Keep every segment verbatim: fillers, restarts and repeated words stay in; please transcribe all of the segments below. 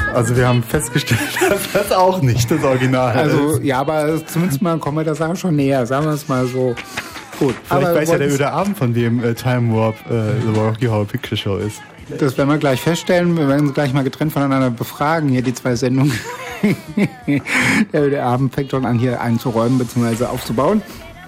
Also wir haben festgestellt, dass das auch nicht das Original also, ist. Ja, aber zumindest mal kommen wir der Sache schon näher, sagen wir es mal so. Gut. Vielleicht aber weiß ja der öde Abend, von wem äh, Time Warp äh, The Rocky Horror Picture Show ist. Das werden wir gleich feststellen. Wir werden uns gleich mal getrennt voneinander befragen, hier die zwei Sendungen. Der öde Abend fängt schon an, hier einzuräumen bzw. aufzubauen.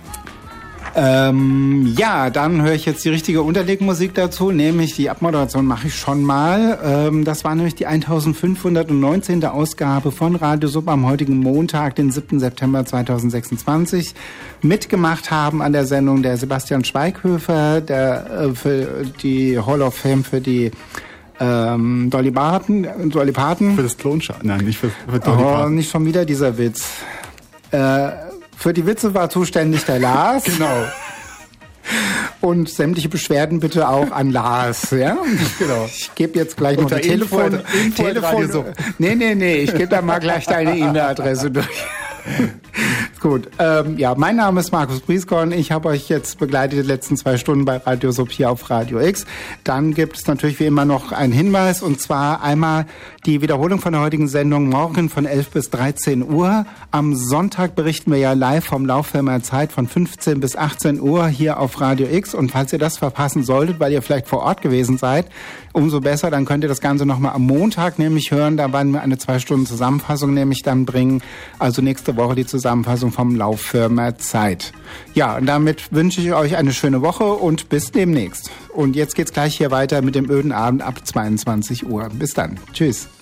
Ähm, ja, dann höre ich jetzt die richtige Unterlegmusik dazu, nämlich die Abmoderation mache ich schon mal. Ähm, das war nämlich die eintausendfünfhundertneunzehnte Ausgabe von Radio Sub am heutigen Montag, den siebten September zweitausendsechsundzwanzig. Mitgemacht haben an der Sendung der Sebastian Schweighöfer, der äh, für die Hall of Fame für die ähm, Dolly Parton, Dolly Parton. Für das Klonschaf, nein, nicht für, für Dolly Oh, Parton. nicht schon wieder dieser Witz. Äh, Für die Witze war zuständig der Lars. Genau. Und sämtliche Beschwerden bitte auch an Lars, ja? Genau. Ich gebe jetzt gleich noch Unter die Telefon... Info- Info- Telefon Radio Sub. nee, nee, nee, ich gebe da mal gleich deine E-Mail-Adresse durch. Gut, ähm, ja, mein Name ist Markus Brieskorn. Ich habe euch jetzt begleitet die letzten zwei Stunden bei Radio Sub hier auf Radio X. Dann gibt es natürlich wie immer noch einen Hinweis, und zwar einmal die Wiederholung von der heutigen Sendung morgen von elf bis dreizehn Uhr. Am Sonntag berichten wir ja live vom Lauffilmer Zeit von fünfzehn bis achtzehn Uhr hier auf Radio X. Und falls ihr das verpassen solltet, weil ihr vielleicht vor Ort gewesen seid, umso besser, dann könnt ihr das Ganze nochmal am Montag nämlich hören. Da werden wir eine zwei Stunden Zusammenfassung nämlich dann bringen. Also nächste Woche die Zusammenfassung vom Lauffirma Zeit. Ja, und damit wünsche ich euch eine schöne Woche und bis demnächst. Und jetzt geht's gleich hier weiter mit dem öden Abend ab zweiundzwanzig Uhr. Bis dann. Tschüss.